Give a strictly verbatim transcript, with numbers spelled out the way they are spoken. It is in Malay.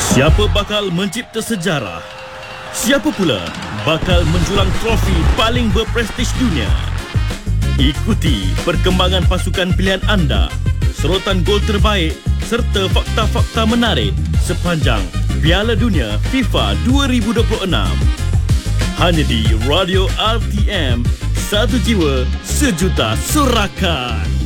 Siapa bakal mencipta sejarah? Siapa pula bakal menjulang trofi paling berprestij dunia? Ikuti perkembangan pasukan pilihan anda, serotan gol terbaik serta fakta-fakta menarik sepanjang Piala Dunia FIFA dua ribu dua puluh enam. Hanya di Radio R T M, satu jiwa, sejuta sorakan.